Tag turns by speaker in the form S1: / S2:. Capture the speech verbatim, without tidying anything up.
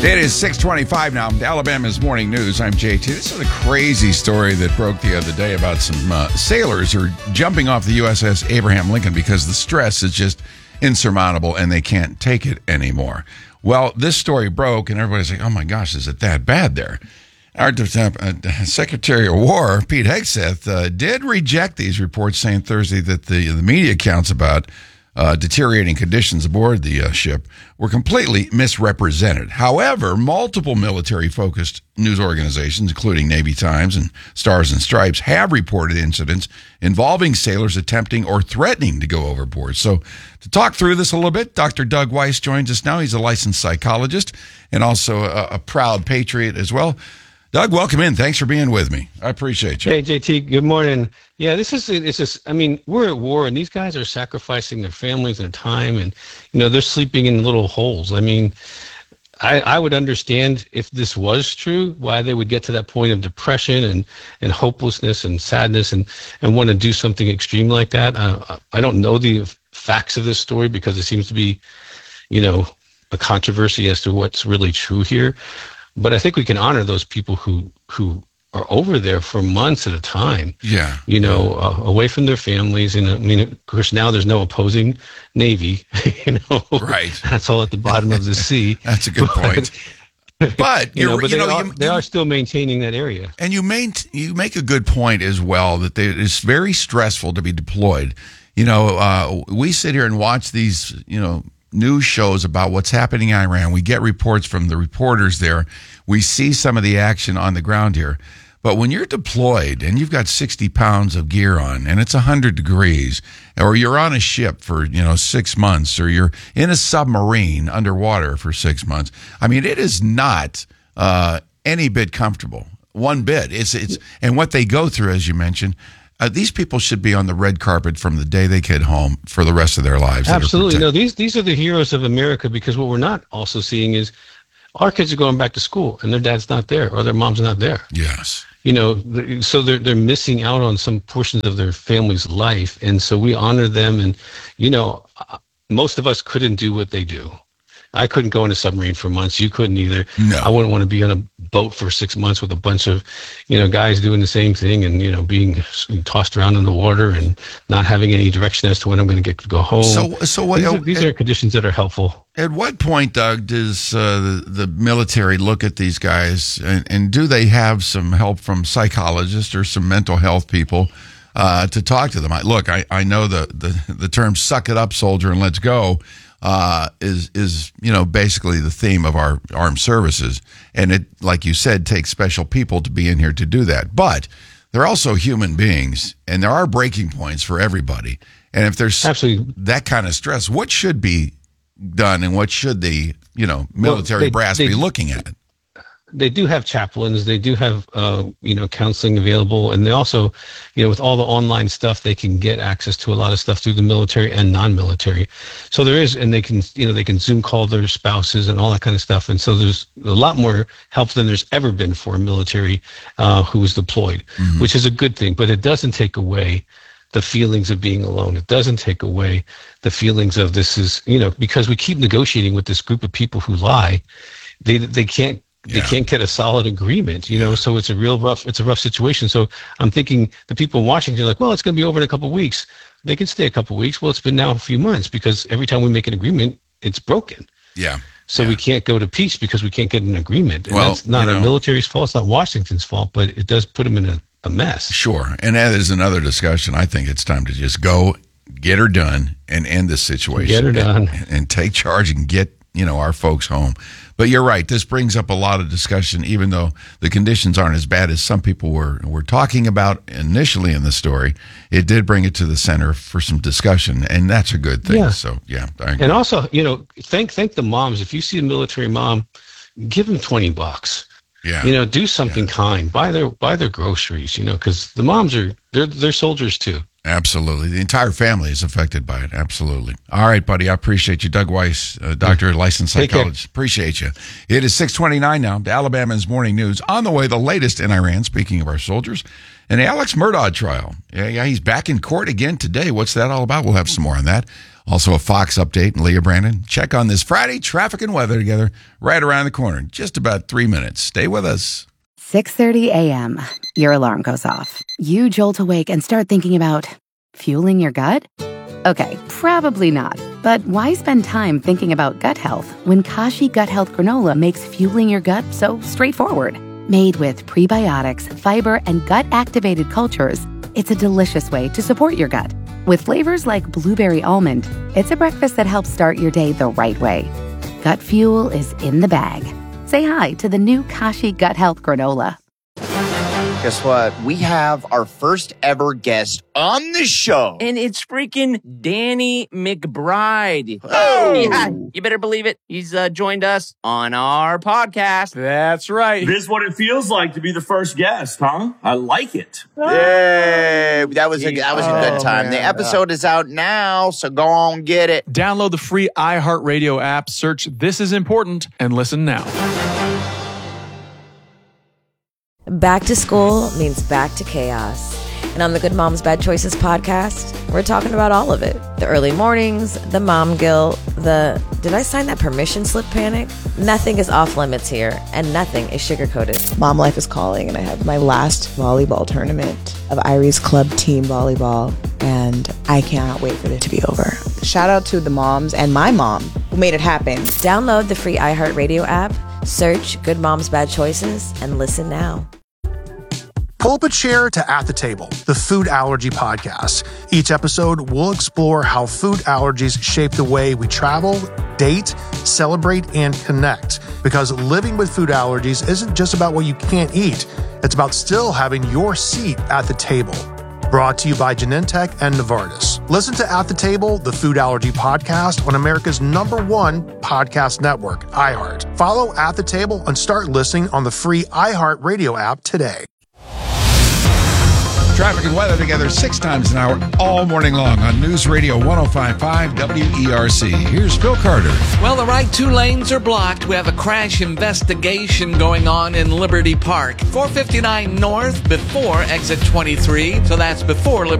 S1: It is six twenty-five now. Alabama's Morning News. I'm J T. This is a crazy story that broke the other day about some uh, sailors who are jumping off the U S S Abraham Lincoln because the stress is just insurmountable and they can't take it anymore. Well, this story broke and everybody's like, oh my gosh, is it that bad there? Our uh, Secretary of War, Pete Hegseth, uh, did reject these reports, saying Thursday that the, the media accounts about Uh, deteriorating conditions aboard the uh, ship were completely misrepresented. However, multiple military-focused news organizations, including Navy Times and Stars and Stripes, have reported incidents involving sailors attempting or threatening to go overboard. So to talk through this a little bit, Doctor Doug Weiss joins us now. He's a licensed psychologist and also a, a proud patriot as well. Doug, welcome in. Thanks for being with me. I appreciate you.
S2: Hey, J T, good morning. Yeah, this is, it's just, I mean, we're at war and these guys are sacrificing their families and their time and, you know, they're sleeping in little holes. I mean, I, I would understand if this was true, why they would get to that point of depression and, and hopelessness and sadness and, and want to do something extreme like that. Uh, I don't know the facts of this story because it seems to be, you know, a controversy as to what's really true here. But I think we can honor those people who who are over there for months at a time.
S1: Yeah,
S2: you know, uh, away from their families. And I mean, of course, now there's no opposing Navy. You know,
S1: right?
S2: That's all at the bottom of the sea.
S1: That's a good
S2: but,
S1: point. But
S2: you know, but
S1: you
S2: they,
S1: know,
S2: are,
S1: you,
S2: they are still maintaining that area.
S1: And you main, you make a good point as well that they, it's very stressful to be deployed. You know, uh, we sit here and watch these, you know, news shows about what's happening in Iran. We get reports from the reporters there. We see some of the action on the ground here. But when you're deployed and you've got sixty pounds of gear on and it's one hundred degrees, or you're on a ship for, you know, six months, or you're in a submarine underwater for six months, I mean, it is not uh, any bit comfortable. One bit. It's it's and what they go through, as you mentioned, Uh, these people should be on the red carpet from the day they get home for the rest of their lives.
S2: Absolutely. No, these these are the heroes of America, because what we're not also seeing is our kids are going back to school and their dad's not there or their mom's not there.
S1: Yes.
S2: You know, so they're they're missing out on some portions of their family's life. And so we honor them. And, you know, most of us couldn't do what they do. I couldn't go in a submarine for months. You couldn't either.
S1: No.
S2: I wouldn't want to be on a boat for six months with a bunch of, you know, guys doing the same thing and, you know, being tossed around in the water and not having any direction as to when I'm going to get to go home.
S1: So, so what?
S2: These are, these
S1: at,
S2: are conditions that are helpful.
S1: At what point, Doug, does uh, the, the military look at these guys and, and do they have some help from psychologists or some mental health people uh, to talk to them? I, look, I, I know the, the, the term "suck it up, soldier, and let's go" Uh, is, is, you know, basically the theme of our armed services. And it, like you said, takes special people to be in here to do that. But they're also human beings, and there are breaking points for everybody. And if there's
S2: Absolutely.
S1: that kind of stress, what should be done and what should the, you know, military
S2: well, they,
S1: brass
S2: they,
S1: be looking at?
S2: They do have chaplains. They do have, uh, you know, counseling available. And they also, you know, with all the online stuff, they can get access to a lot of stuff through the military and non-military. So there is, and they can, you know, they can Zoom call their spouses and all that kind of stuff. And so there's a lot more help than there's ever been for a military uh, who is deployed, mm-hmm. which is a good thing. But it doesn't take away the feelings of being alone. It doesn't take away the feelings of this is, you know, because we keep negotiating with this group of people who lie. They they can't. They yeah. can't get a solid agreement, you know, so it's a real rough, it's a rough situation. So I'm thinking the people in Washington are like, well, it's going to be over in a couple of weeks. They can stay a couple of weeks. Well, it's been now a few months because every time we make an agreement, it's broken.
S1: Yeah.
S2: So
S1: yeah.
S2: we can't go to peace because we can't get an agreement. And
S1: well,
S2: that's not
S1: you know,
S2: a military's fault. It's not Washington's fault, but it does put them in a, a mess.
S1: Sure. And that is another discussion. I think it's time to just go get her done and end this situation.
S2: Get her done.
S1: And, and take charge and get, you know, our folks home. But you're right. This brings up a lot of discussion, even though the conditions aren't as bad as some people were were talking about initially in the story. It did bring it to the center for some discussion, and that's a good thing.
S2: Yeah.
S1: So, yeah. I agree.
S2: And also, you know, thank thank the moms. If you see a military mom, give them twenty bucks.
S1: Yeah.
S2: You know, do something
S1: yeah.
S2: kind. Buy their buy their groceries. You know, because the moms are they're they're soldiers too.
S1: Absolutely. The entire family is affected by it. Absolutely. All right, buddy. I appreciate you. Doug Weiss, uh, doctor, yeah. licensed psychologist. Appreciate you. It is six twenty-nine now. Alabama's Morning News. On the way, the latest in Iran, speaking of our soldiers, an Alex Murdaugh trial. Yeah, yeah, he's back in court again today. What's that all about? We'll have some more on that. Also a Fox update. And Leah Brandon, check on this Friday traffic and weather together right around the corner in just about three minutes. Stay with us.
S3: six thirty a.m. Your alarm goes off. You jolt awake and start thinking about fueling your gut? Okay, probably not. But why spend time thinking about gut health when Kashi Gut Health Granola makes fueling your gut so straightforward? Made with prebiotics, fiber, and gut-activated cultures, it's a delicious way to support your gut. With flavors like blueberry almond, it's a breakfast that helps start your day the right way. Gut fuel is in the bag. Say hi to the new Kashi Gut Health Granola.
S4: Guess what? We have our first ever guest on the show.
S5: And it's freaking Danny McBride.
S4: Oh!
S5: Yeah, you better believe it. He's uh, joined us on our podcast.
S6: That's right.
S7: This is what it feels like to be the first guest, huh? I like it.
S4: Yay! That was a that was a good
S6: Oh,
S4: time.
S6: man.
S4: The episode is out now, so go on get it.
S6: Download the free iHeartRadio app, search This Is Important, and listen now.
S8: Back to school means back to chaos. And on the Good Moms Bad Choices podcast, we're talking about all of it. The early mornings, the mom guilt, the did I sign that permission slip panic? Nothing is off limits here, and nothing is sugar-coated.
S9: Mom life is calling, and I have my last volleyball tournament of Irie's club team volleyball, and I cannot wait for it to be over. Shout out to the moms and my mom who made it happen.
S8: Download the free iHeartRadio app, search Good Moms Bad Choices, and listen now.
S10: Pull up a chair to At the Table, the food allergy podcast. Each episode, we'll explore how food allergies shape the way we travel, date, celebrate, and connect. Because living with food allergies isn't just about what you can't eat. It's about still having your seat at the table. Brought to you by Genentech and Novartis. Listen to At the Table, the food allergy podcast on America's number one podcast network, iHeart. Follow At the Table and start listening on the free iHeart Radio app today.
S1: Traffic and weather together six times an hour all morning long on News Radio one oh five point five W E R C. Here's Phil Carter.
S11: Well, the right two lanes are blocked. We have a crash investigation going on in Liberty Park. four fifty-nine North before exit twenty-three, so that's before Liberty